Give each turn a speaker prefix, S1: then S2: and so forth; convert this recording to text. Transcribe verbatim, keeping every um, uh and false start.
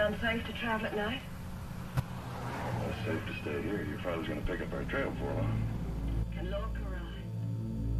S1: unsafe to travel at night?
S2: Well, it's safe to stay here. Your father's gonna pick up our trail for long.
S1: Can Lord